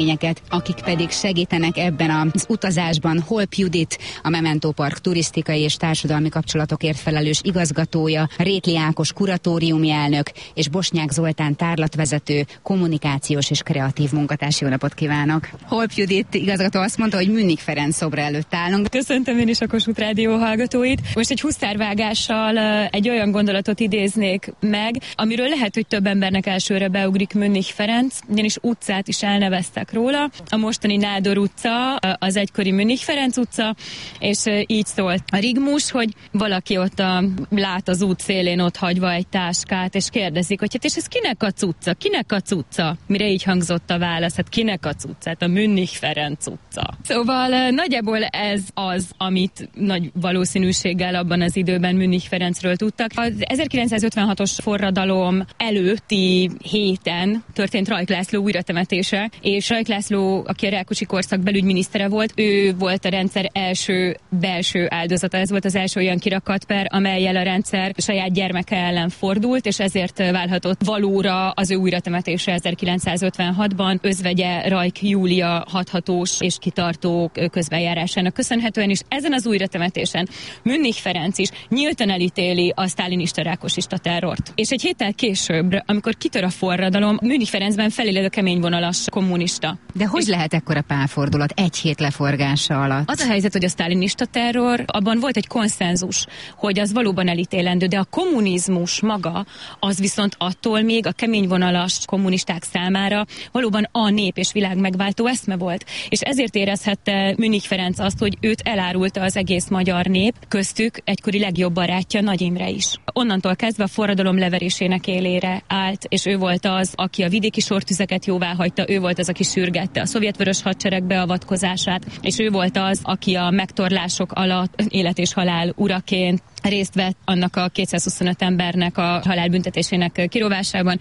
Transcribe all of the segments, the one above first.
akik pedig segítenek ebben az utazásban. Holp Judit, a Memento Park turisztikai és társadalmi kapcsolatokért felelős igazgatója, Rétli Ákos kuratóriumi elnök és Bosnyák Zoltán tárlatvezető, kommunikációs és kreatív munkatárs. Jó napot kívánok! Holp Judit igazgató azt mondta, hogy Münnik Ferenc szobra előtt állunk. Köszöntöm én is a Kossuth Rádió hallgatóit. Most egy huszárvágással egy olyan gondolatot idéznék meg, amiről lehet, hogy több embernek elsőre beugrik Münnik Ferenc, ugyanis utcát is elneveztek róla. A mostani Nádor utca az egykori Münnik Ferenc utca, és így szólt a rigmus, hogy valaki ott lát az út szélén ott hagyva egy táskát, és kérdezik, hogy hát és ez kinek a cucca? Kinek a cucca? Mire így hangzott a válasz, hát kinek a cucca? Hát a Münnik Ferenc utca. Szóval nagyjából ez az, amit nagy valószínűséggel abban az időben Münnik Ferencről tudtak. Az 1956-os forradalom előtti héten történt Rajk László újratemetése, és Rajk László, aki a Rákosi korszak belügyminisztere volt, ő volt a rendszer első belső áldozata. Ez volt az első olyan kirakatper, amellyel a rendszer saját gyermeke ellen fordult, és ezért válhatott valóra az ő újratemetése 1956-ban özvegye Rajk Júlia hathatós és kitartó közbenjárásának köszönhetően, és ezen az újratemetésen Münnik Ferenc is nyíltan elítéli a sztálinista rákosista terrort. És egy héttel később, amikor kitör a forradalom, Münnik Ferencben feléled a keményvonalas kommunista. De hogy lehet ekkora pálfordulat egy hét leforgása alatt? Az a helyzet, hogy a sztálinista terror, abban volt egy konszenzus, hogy az valóban elítélendő, de a kommunizmus maga, az viszont attól még a keményvonalas kommunisták számára valóban a nép és világ megváltó eszme volt. És ezért érezhette Münnik Ferenc azt, hogy őt elárulta az egész magyar nép, köztük egykori legjobb barátja Nagy Imre is. Onnantól kezdve a forradalom leverésének élére állt, és ő volt az, aki a vidéki sortüzeket jóváhagyta, ő volt az, aki sürgette a szovjetvörös hadsereg beavatkozását, és ő volt az, aki a megtorlások alatt élet és halál uraként részt vett annak a 225 embernek a halálbüntetésének kirovásában,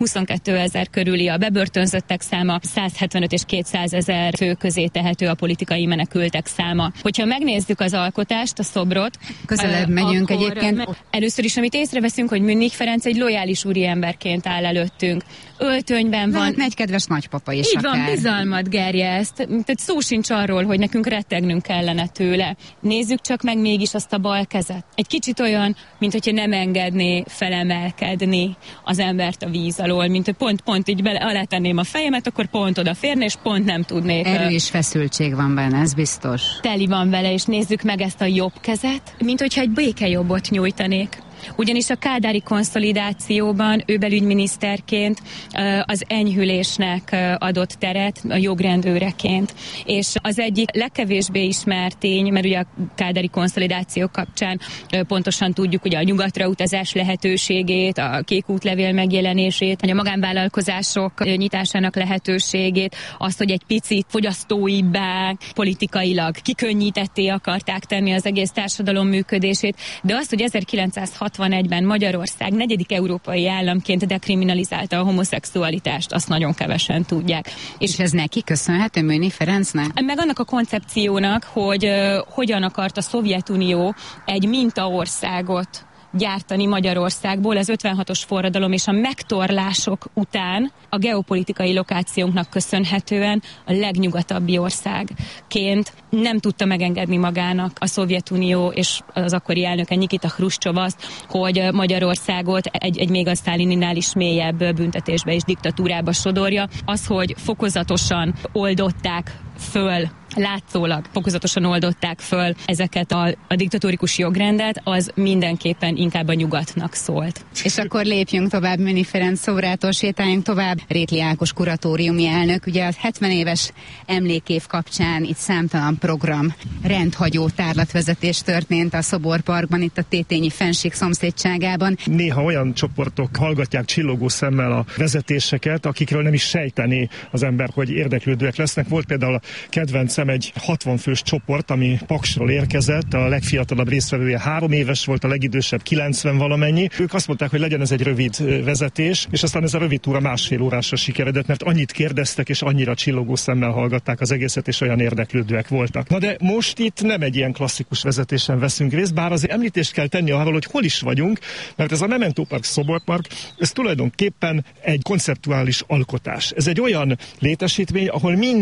22 000 körüli a bebörtönzöttek száma, 175 és 200 000 fő közé tehető a politikai menekültek száma. Hogyha megnézzük az alkotást, a szobrot, közelebb megyünk egyébként. Először is, amit észreveszünk, hogy Münnik Ferenc egy lojális úriemberként áll előttünk. Öltönyben van. Lehetne egy kedves nagypapa is így akár. Van, bizalmat gerjeszt. Tehát szó sincs arról, hogy nekünk rettegnünk kellene tőle. Nézzük csak meg mégis azt a bal kezet. Egy kicsit olyan, mint hogyha nem engedné felemelkedni az embert a víz alól, mint hogy pont így alá tenném a fejemet, akkor pont odaférne, és pont nem tudnék. Erő és feszültség van benne, ez biztos. Teli van vele, és nézzük meg ezt a jobb kezet, mint hogyha egy békejobbot nyújtanék. Ugyanis a kádári konszolidációban ő belügyminiszterként az enyhülésnek adott teret a jogrendőreként. És az egyik legkevésbé ismert tény, mert ugye a kádári konszolidáció kapcsán pontosan tudjuk ugye a nyugatra utazás lehetőségét, a kék útlevél megjelenését, a magánvállalkozások nyitásának lehetőségét, azt, hogy egy picit fogyasztóibbá, politikailag kikönnyítetté akarták tenni az egész társadalom működését, de azt, hogy 1961-ben Magyarország 4. európai államként dekriminalizálta a homoszexualitást, azt nagyon kevesen tudják. És ez neki köszönhető, Münnik Ferencnek? Meg annak a koncepciónak, hogy hogyan akart a Szovjetunió egy mintaországot gyártani Magyarországból az 56-os forradalom és a megtorlások után a geopolitikai lokációnknak köszönhetően a legnyugatabbi országként nem tudta megengedni magának a Szovjetunió és az akkori elnöke Nikita Hruscsov azt, hogy Magyarországot egy még a sztálininál is mélyebb büntetésbe és diktatúrába sodorja. Az, hogy fokozatosan oldották föl, látszólag fokozatosan oldották föl ezeket a diktatórikus jogrendet, az mindenképpen inkább a nyugatnak szólt. És akkor lépjünk tovább, Münnik Ferenc szobrától sétáljunk tovább. Rétli Ákos kuratóriumi elnök, ugye a 70 éves emlékév kapcsán itt számtalan program, rendhagyó tárlatvezetés történt a Szoborparkban, itt a Tétényi Fennsík szomszédságában. Néha olyan csoportok hallgatják csillogó szemmel a vezetéseket, akikről nem is sejtené az ember, hogy érdeklődőek lesznek. Volt például a kedvencem Mellettem egy 60 fős csoport, ami Paksról érkezett, a legfiatalabb résztvevője 3 éves volt, a legidősebb 90 valamennyi. Ők azt mondták, hogy legyen ez egy rövid vezetés, és aztán ez a rövid túra 1,5 órásra sikeredett, mert annyit kérdeztek, és annyira csillogó szemmel hallgatták az egészet, és olyan érdeklődőek voltak. Na de most itt nem egy ilyen klasszikus vezetésen veszünk részt, bár azért említést kell tenni arról, hogy hol is vagyunk, mert ez a Memento Park szoborpark, ez tulajdonképpen egy konceptuális alkotás. Ez egy olyan létesítmény, ahol